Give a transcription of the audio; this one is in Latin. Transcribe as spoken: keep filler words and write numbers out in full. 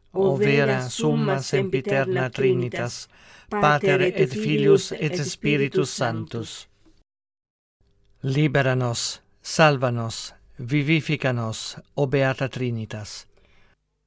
o vera summa sempiterna Trinitas, Pater et Filius et Spiritus Sanctus. Libera nos, salva nos, vivifica nos, o Beata Trinitas.